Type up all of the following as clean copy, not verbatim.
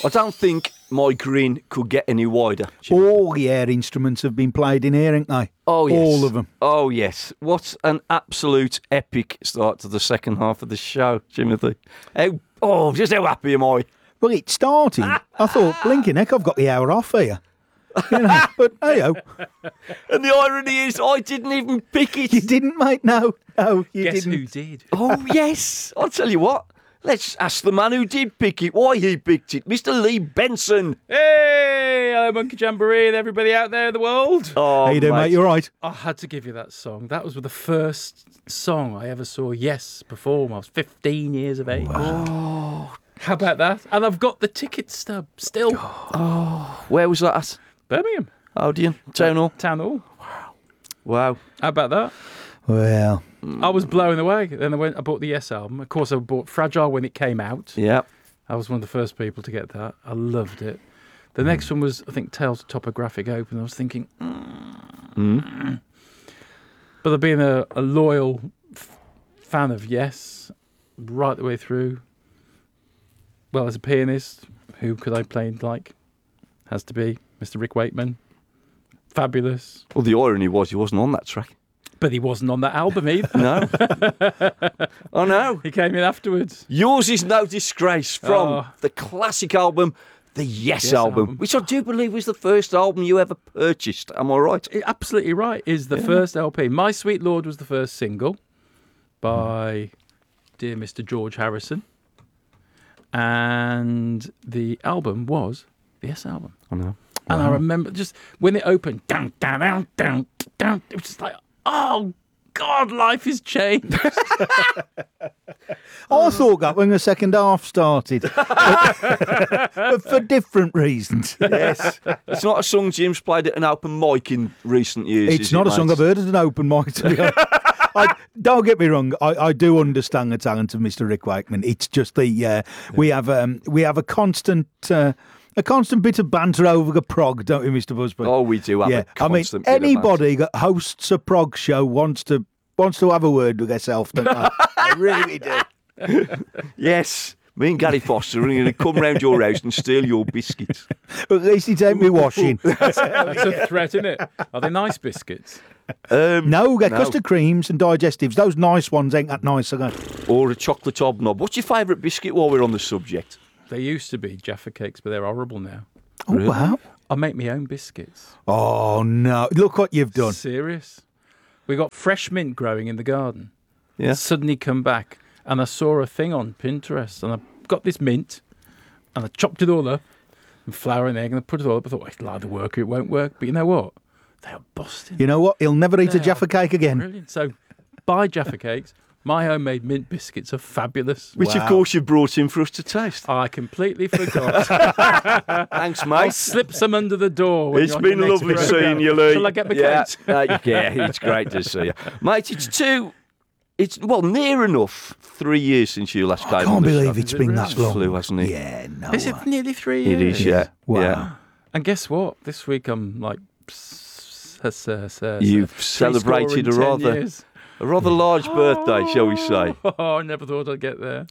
I don't think my grin could get any wider. All the air instruments have been played in here, ain't they? Oh, yes. All of them. Oh, yes. What an absolute epic start to the second half of the show, Timothy. Just how happy am I? Well, it started. I thought, blinking heck, I've got the hour off here. But hey-o. And the irony is, I didn't even pick it. You didn't, mate? No, you Guess didn't. who did? Oh, yes. I'll tell you what. Let's ask the man who did pick it, why he picked it, Mr. Lee Benson. Hey, hello, Monkey Jamboree and everybody out there in the world. Oh, How you doing, mate? You all right? I had to give you that song. That was the first song I ever saw Yes perform. I was 15 years of age. Oh. How about that? And I've got the ticket stub still. Oh. Where was that at? Birmingham. Odeon? Town Hall? Town Hall. Wow. How about that? Well, I was blown away. Then I bought the Yes album. Of course, I bought Fragile when it came out. Yeah. I was one of the first people to get that. I loved it. The next one was, I think, Tales of Topographic Open. I was thinking, But I've been a loyal fan of Yes right the way through. Well, as a pianist, who could I play like? Has to be Mr. Rick Wakeman. Fabulous. Well, the irony was he wasn't on that track. But he wasn't on that album either. No. Oh, no. He came in afterwards. Yours is no disgrace from the classic album, the Yes album, which I do believe was the first album you ever purchased. Am I right? Absolutely right. Is the first LP. My Sweet Lord was the first single by dear Mr. George Harrison. And the album was the Yes album. I know. And I remember just when it opened, down, down, down, down, down, it was just like, oh, God, life is changed. I thought that when the second half started. But for different reasons. Yes. It's not a song Jim's played at an open mic in recent years. It's not a song I've heard at an open mic, to be honest. Don't get me wrong. I do understand the talent of Mr. Rick Wakeman. It's just we have a constant bit of banter over the prog, don't we, Mr. Busby? Oh, we do have a constant bit of anybody that hosts a prog show wants to have a word with themselves, don't they? They really do. Yes. Me and Gary Foster are going to come round your house and steal your biscuits. At least it ain't me washing. That's a threat, isn't it? Are they nice biscuits? No, they're custard creams and digestives. Those nice ones ain't that nice, are they? Or a chocolate hobnob. What's your favourite biscuit while we're on the subject? They used to be Jaffa Cakes, but they're horrible now. Oh, really? Wow. I make my own biscuits. Oh, no. Look what you've done. Serious. We got fresh mint growing in the garden. Yeah. Suddenly come back, and I saw a thing on Pinterest, and I got this mint, and I chopped it all up, and flour and egg, and I put it all up. I thought, it'll either work or it won't work. But you know what? They are busting. You know what? He'll never eat a Jaffa cake again. Brilliant. So, buy Jaffa Cakes. My homemade mint biscuits are fabulous. Which, of course, you brought in for us to taste. I completely forgot. Thanks, mate. I'll slip some under the door. It's been lovely seeing you, Lee. Shall I get my coat? coat? Yeah, it's great to see you. Mate, it's near enough 3 years since you last came on. I can't the believe show. it's been that long. Flew, hasn't it? Yeah, no. Is it nearly 3 years? It is, yeah. Wow. Yeah. And guess what? This week I'm like... You've celebrated a rather large birthday, shall we say. Oh, I never thought I'd get there.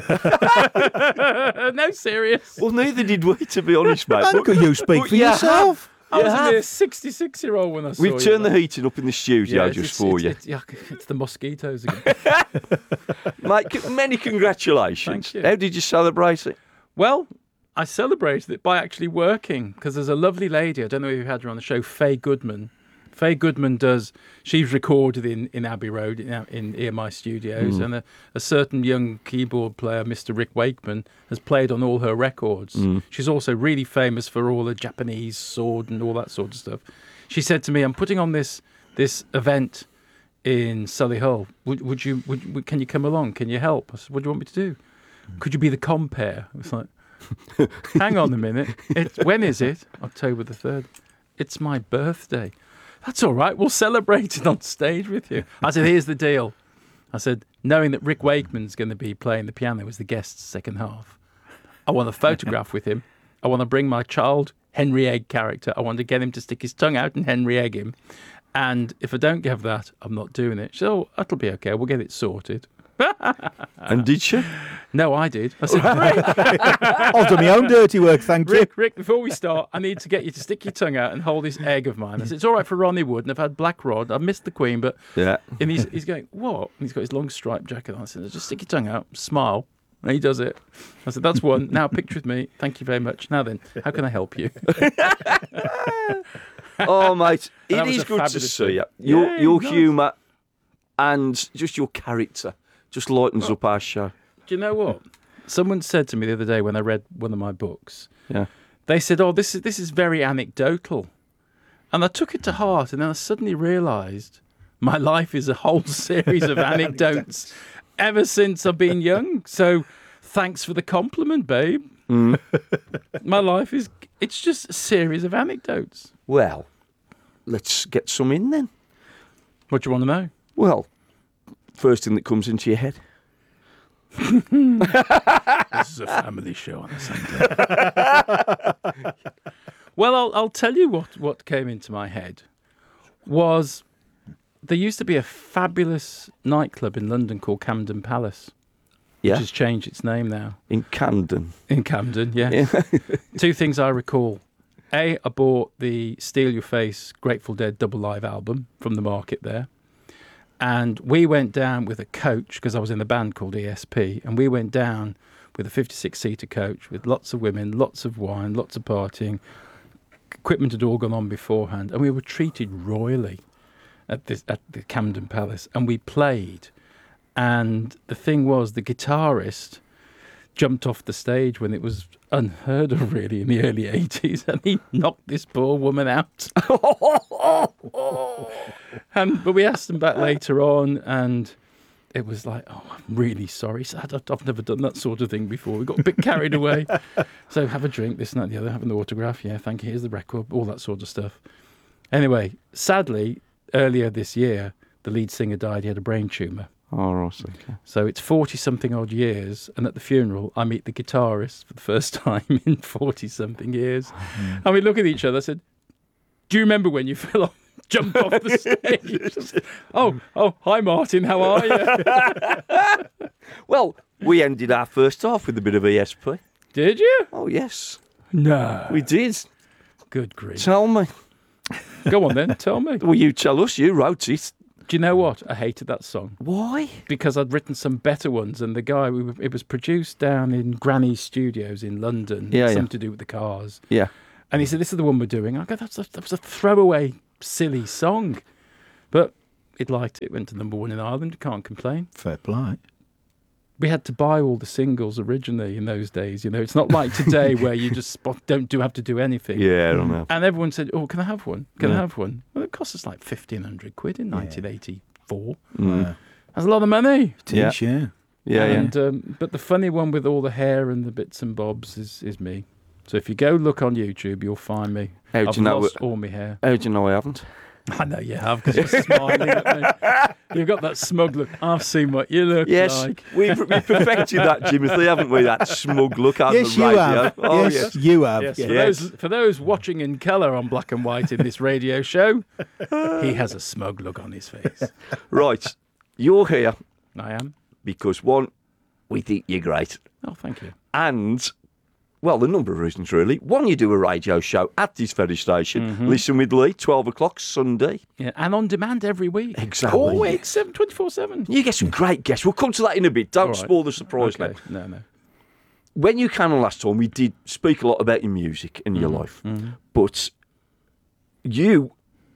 No, serious. Well, neither did we, to be honest, mate. How could you speak for yourself? I was a mere 66-year-old when I saw you. We've turned the heating up in the studio just for you. It's the mosquitoes again. Mate, many congratulations. Thank you. How did you celebrate it? Well, I celebrated it by actually working, because there's a lovely lady, I don't know if you had her on the show, Faye Goodman. Faye Goodman she's recorded in Abbey Road in EMI Studios, and a certain young keyboard player, Mr. Rick Wakeman, has played on all her records. She's also really famous for all the Japanese sword and all that sort of stuff. She said to me, I'm putting on this event in Solihull. Can you come along? Can you help? I said, what do you want me to do? Could you be the compere? I was like, hang on a minute. When is it? October the 3rd. It's my birthday. That's all right. We'll celebrate it on stage with you. I said, here's the deal. I said, knowing that Rick Wakeman's going to be playing the piano as the guest second half, I want a photograph with him. I want to bring my child Henry Egg character. I want to get him to stick his tongue out and Henry Egg him. And if I don't give that, I'm not doing it. So that'll be okay. We'll get it sorted. And did she? No, I did. I said, Rick, I've done my own dirty work, thank you. Rick, before we start, I need to get you to stick your tongue out and hold this egg of mine. I said, it's all right for Ronnie Wood, and I've had Black Rod. I've missed the Queen, but... Yeah. And he's going, what? And he's got his long striped jacket on. I said, just stick your tongue out, smile. And he does it. I said, that's one. Now picture with me. Thank you very much. Now then, how can I help you? Oh, mate, it That was is a good to fabulous see thing. you. Your nice. humour and just your character just lightens up our show. Do you know what? Someone said to me the other day when I read one of my books, Yeah. they said, oh, this is very anecdotal. And I took it to heart, and then I suddenly realised my life is a whole series of anecdotes ever since I've been young. So thanks for the compliment, babe. My life it's just a series of anecdotes. Well, let's get some in then. What do you want to know? Well, first thing that comes into your head. This is a family show on a Sunday. Well, I'll tell you what came into my head was there used to be a fabulous nightclub in London called Camden Palace, Yeah. which has changed its name now. In Camden. In Camden, yeah. Two things I recall. A, I bought the Steal Your Face Grateful Dead double live album from the market there. And we went down with a coach, because I was in a band called ESP, and we went down with a 56-seater coach with lots of women, lots of wine, lots of partying. Equipment had all gone on beforehand, and we were treated royally at the Camden Palace. And we played, and the thing was, the guitarist jumped off the stage when it was unheard of, really, in the early 80s, and he knocked this poor woman out. But we asked him back later on, and it was like, oh, I'm really sorry. He said, I've never done that sort of thing before. We got a bit carried away. So have a drink, this and that and the other, have an autograph. Yeah, thank you. Here's the record, all that sort of stuff. Anyway, sadly, earlier this year, the lead singer died. He had a brain tumour. Oh, right, okay. So it's 40-something odd years, and at the funeral, I meet the guitarist for the first time in 40-something years. And we look at each other. I said, do you remember when you fell off, jumped off the stage? oh, hi, Martin, how are you? Well, we ended our first half with a bit of ESP. Did you? Oh, yes. No. We did. Good grief. Tell me. Go on then, tell me. Well, you tell us. You wrote it. Do you know what? I hated that song. Why? Because I'd written some better ones, and the guy, it was produced down in Granny's Studios in London. Yeah, Something yeah. to do with the cars. Yeah. And he said, this is the one we're doing. I go, that was a throwaway, silly song. But it liked it. Went to #1 in Ireland. Can't complain. Fair play. We had to buy all the singles originally in those days. You know, it's not like today where you just have to do anything. Yeah, I don't know. And everyone said, oh, can I have one? Can I Yeah. have one? Well, it cost us like 1,500 quid in 1984. Mm. That's a lot of money. Yeah. Teach, yeah. Yeah, yeah. And, but the funny one with all the hair and the bits and bobs is me. So if you go look on YouTube, you'll find me. How do I've you know lost it? all my hair. How do you know I haven't? I know you have, because you're smiling at me. You've got that smug look. I've seen what you look Yes, like. we've perfected that, Jimothy, haven't we? That smug look on Yes, the you radio. have. Oh, yes, you have. Yes, Yes. For those watching in colour on black and white in this radio show, he has a smug look on his face. Right, you're here I am. because, one, we think you're great. Oh, thank you. And, well, a number of reasons, really. One, you do a radio show at this very station. Listen with Lee, 12 o'clock Sunday. Yeah, and on demand every week. Exactly. Always 24/7. You get some great guests. We'll come to that in a bit. Don't All right. spoil the surprise Okay. now. No. When you came on last time, we did speak a lot about your music and your life. But you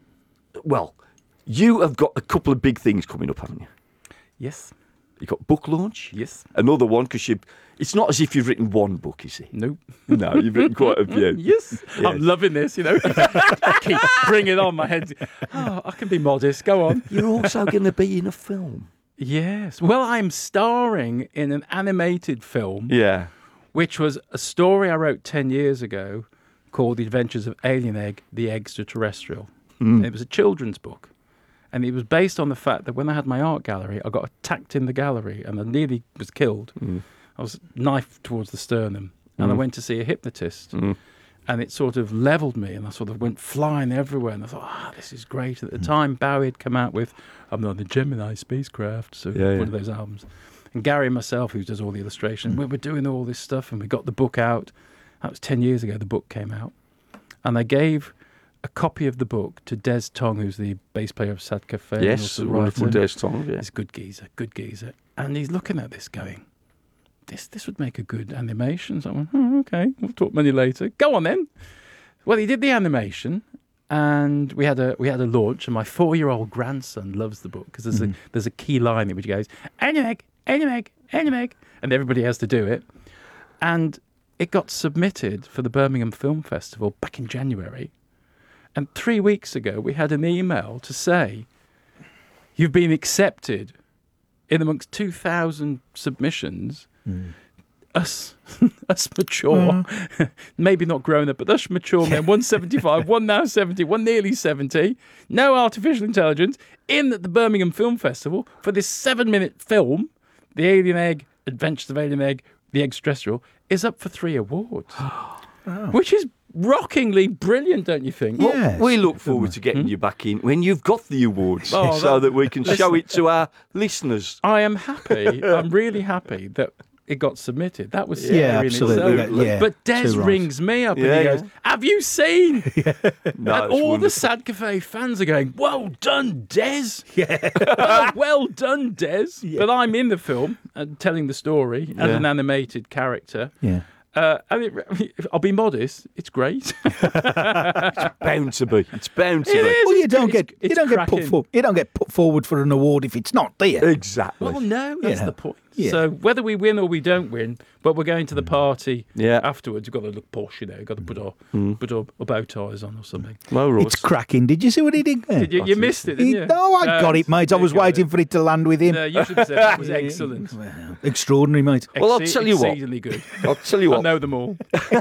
have got a couple of big things coming up, haven't you? Yes. You've got book launch. Yes. Another one, because it's not as if you've written one book, is it? Nope. No, you've written quite a few. Yes. Yes. I'm loving this, you know. Keep bringing on my head. Oh, I can be modest. Go on. You're also going to be in a film. Yes. Well, I'm starring in an animated film, Yeah. which was a story I wrote 10 years ago called The Adventures of Alien Egg, the Extraterrestrial. It was a children's book. And it was based on the fact that when I had my art gallery, I got attacked in the gallery and I nearly was killed. I was knifed towards the sternum. And I went to see a hypnotist. And it sort of leveled me, and I sort of went flying everywhere. And I thought, this is great. At the time, Bowie had come out with "I'm on the Gemini spacecraft," so one of those albums. And Gary and myself, who does all the illustration, we were doing all this stuff, and we got the book out. That was 10 years ago. The book came out, and I gave a copy of the book to Des Tong, who's the bass player of Sad Cafe. Yes, wonderful Des Tong. Yeah. He's a good geezer, and he's looking at this, going, This would make a good animation. So I went, okay, we'll talk money later. Go on then. Well, he did the animation, and we had a launch. And my 4-year-old grandson loves the book because there's a key line in it which goes, "Animeg, Animeg, Animeg," and everybody has to do it. And it got submitted for the Birmingham Film Festival back in January. And 3 weeks ago, we had an email to say, "You've been accepted in amongst 2,000 submissions." Us mature, maybe not grown up, but us mature men, 175, one now 70, one nearly 70, no artificial intelligence, in at the Birmingham Film Festival for this 7-minute film, The Alien Egg, Adventures of Alien Egg, The Extraterrestrial, is up for 3 awards, which is rockingly brilliant, don't you think? Well, Yes, we look forward to getting you back in when you've got the awards so that we can show it to our listeners. I am happy. I'm really happy that it got submitted. That was scary Yeah, in absolutely. itself. Yeah, But Des too right. rings me up and Yeah, he goes, yeah. "Have you seen?" No, And it's all the wonderful. Sad Cafe fans are going, "Well done, Des." Yeah. Well done, Des. But I'm in the film and telling the story as an animated character. Yeah. And I'll be modest. It's great. Bound to be. It's bound to It be. is. Well, you It's- don't get it's cracking. you don't get put forward for an award if it's not, do you? Exactly. Well, no, that's Yeah. the point. Yeah. So whether we win or we don't win, but we're going to the party Yeah. afterwards. We've got to look posh, We've got to put our bow ties on or something. Well, Ross. It's cracking. Did you see what he did there? You missed it, didn't you? No, I got it, mate. I was waiting for it to land with him. No, you should have said that was excellent. Extraordinary, mate. Well, I'll tell you what. Exceedingly good. I'll tell you I what. know them all.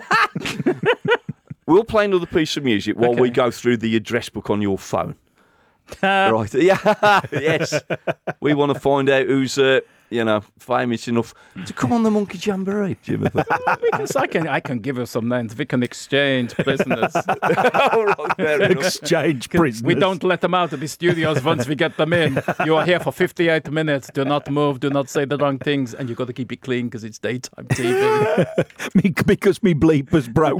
We'll play another piece of music while we Okay. go through the address book on your phone. Right. Yeah. Yes. We want to find out who's, famous enough to come on the Monkey Jamboree, Jim. Because I can give you some names. We can exchange prisoners. All right, fair enough. Exchange prisoners. We don't let them out of the studios once we get them in. You are here for 58 minutes. Do not move. Do not say the wrong things. And you've got to keep it clean because it's daytime TV. because me bleepers broke.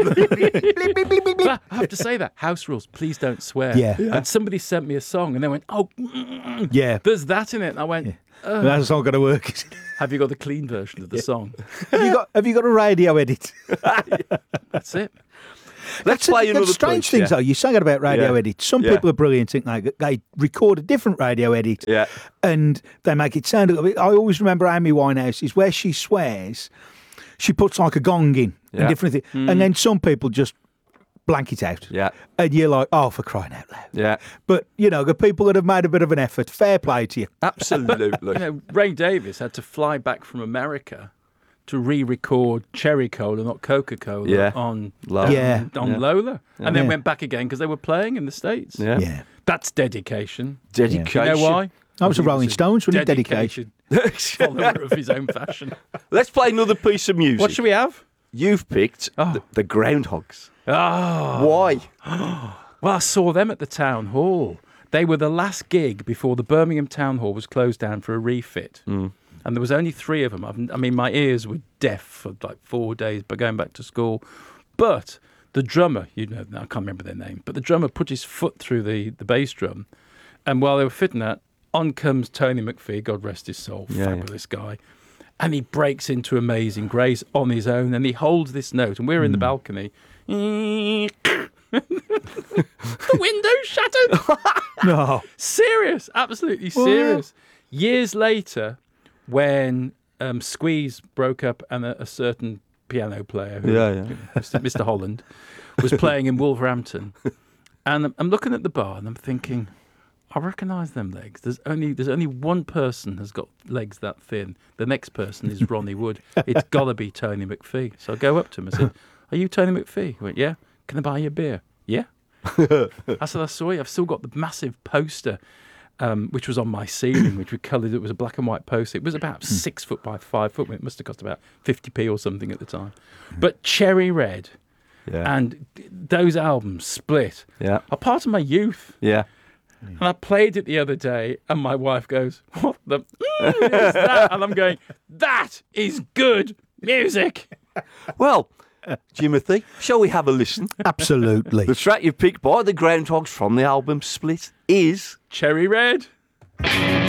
But I have to say that. House rules. Please don't swear. Yeah. And somebody sent me a song and they went, Yeah. there's that in it. And I went, That's not going to work. Is it? have you got the clean version of the song? Have you got a radio edit? That's it. Let's play another strange piece, things yeah. though. You sang about radio Yeah. edits. Some Yeah. people are brilliant. Think they record a different radio edit. Yeah. And they make it sound. I always remember Amy Winehouse is where she swears, she puts like a gong in Yeah. and different things, and then some people just blank it out. Yeah. And you're like, oh, for crying out loud. Yeah. But the people that have made a bit of an effort, fair play to you. Absolutely. Ray Davis had to fly back from America to re-record Cherry Cola, not Coca-Cola, Yeah. on Lola. Yeah. Lola, and then Yeah. went back again because they were playing in the States. Yeah. Yeah. That's dedication. Dedication. You know why? That was a Rolling Stones, wasn't it? Dedication. Follower of his own fashion. Let's play another piece of music. What should we have? You've picked the Groundhogs. Oh, Why? well, I saw them at the Town Hall. They were the last gig before the Birmingham Town Hall was closed down for a refit. And there was only 3 of them. I mean, my ears were deaf for like 4 days, but going back to school. But the drummer, I can't remember their name, but the drummer put his foot through the bass drum. And while they were fitting that, on comes Tony McPhee, God rest his soul, fabulous guy. And he breaks into Amazing Grace on his own, and he holds this note, and we're in the balcony. The window shattered. No. Serious, absolutely serious. Years later, when Squeeze broke up and a certain piano player, Mr. Holland, was playing in Wolverhampton, and I'm looking at the bar and I'm thinking, I recognise them legs. There's only one person has got legs that thin. The next person is Ronnie Wood. It's got to be Tony McPhee. So I go up to him and said, "Are you Tony McPhee?" He went, "Yeah." "Can I buy you a beer?" "Yeah." I said, "I saw you. I've still got the massive poster, which was on my ceiling, which we coloured. It was a black and white poster. It was about 6 foot by 5 foot. It must have cost about 50p or something at the time. But cherry red Yeah. And those albums, Split, Yeah. are part of my youth. Yeah. And I played it the other day, and my wife goes, "What the is that?" And I'm going, "That is good music." Well, Jimothy, shall we have a listen? Absolutely. The track you picked by the Groundhogs from the album Split is Cherry Red.